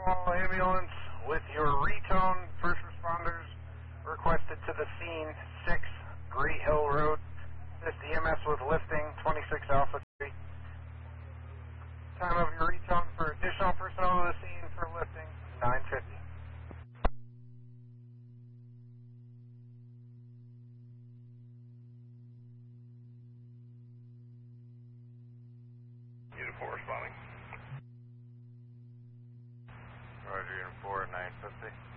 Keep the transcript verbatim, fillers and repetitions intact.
Call ambulance with your retone. First responders requested to the scene, six Great Hill Road. Assist E M S with lifting, twenty-six Alpha three. Time of your retone for additional personnel to the scene for lifting, nine fifty. Unit four responding. Roger, Unit four, nine fifty.